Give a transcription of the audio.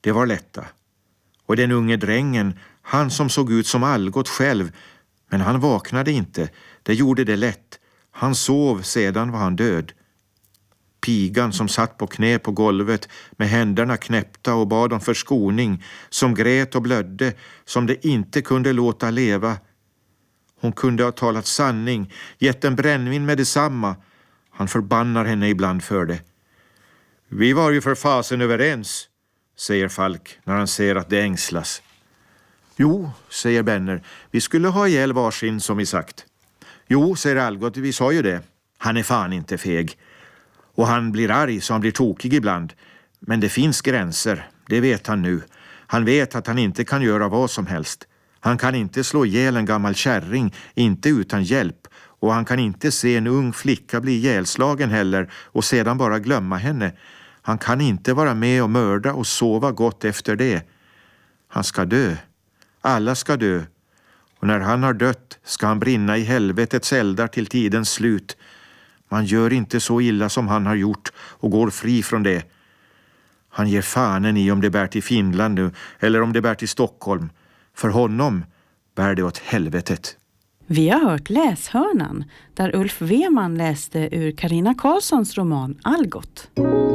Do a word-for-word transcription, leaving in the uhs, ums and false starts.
det var lätta. Och den unge drängen, han som såg ut som Algot själv, men han vaknade inte, det gjorde det lätt. Han sov, sedan var han död. Pigan som satt på knä på golvet med händerna knäppta och bad om förskoning, som grät och blödde, som det inte kunde låta leva. Hon kunde ha talat sanning, gett en brännvin med detsamma. Han förbannar henne ibland för det. Vi var ju för fasen överens, säger Falk när han ser att det ängslas. Jo, säger Benner, vi skulle ha ihjäl varsin som vi sagt. Jo, säger Algot, vi sa ju det. Han är fan inte feg. Och han blir arg så han blir tokig ibland. Men det finns gränser, det vet han nu. Han vet att han inte kan göra vad som helst. Han kan inte slå ihjäl en gammal kärring, inte utan hjälp. Och han kan inte se en ung flicka bli ihjälslagen heller och sedan bara glömma henne. Han kan inte vara med och mörda och sova gott efter det. Han ska dö. Alla ska dö. Och när han har dött ska han brinna i helvetets eldar till tidens slut. Man gör inte så illa som han har gjort och går fri från det. Han ger fanen i om det bär till Finland nu eller om det bär till Stockholm. För honom bär det åt helvetet. Vi har hört Läshörnan där Ulf Weman läste ur Carina Karlssons roman Algot.